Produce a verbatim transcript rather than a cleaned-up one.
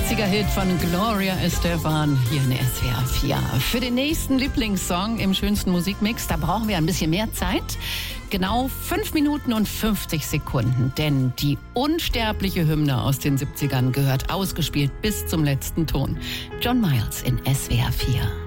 achtziger-Hit von Gloria Estefan hier in S W R vier. Für den nächsten Lieblingssong im schönsten Musikmix, da brauchen wir ein bisschen mehr Zeit. Genau fünf Minuten und fünfzig Sekunden. Denn die unsterbliche Hymne aus den siebzigern gehört ausgespielt bis zum letzten Ton. John Miles in S W R vier.